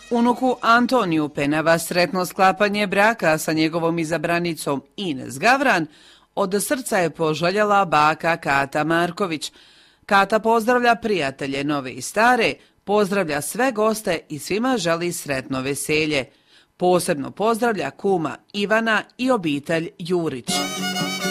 Unuku Antoniju Penava sretno sklapanje braka sa njegovom izabranicom Ines Gavran od srca je poželjela baka Kata Marković. Kata pozdravlja prijatelje nove i stare, pozdravlja sve goste i svima želi sretno veselje. Posebno pozdravlja kuma Ivana i obitelj Jurić.